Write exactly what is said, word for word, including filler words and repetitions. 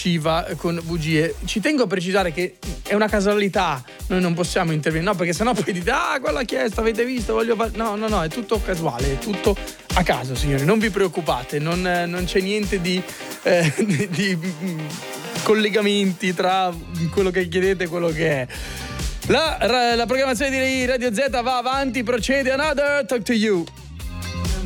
usciva con bugie. Ci tengo a precisare che è una casualità, noi non possiamo intervenire, no, perché sennò poi dite ah, quella chiesta, avete visto, voglio fare. No, no, no, è tutto casuale, è tutto a caso, signori, non vi preoccupate, non, non c'è niente di, eh, di, di collegamenti tra quello che chiedete e quello che è. La, la programmazione di Radio Z va avanti, procede. Another Talk to You.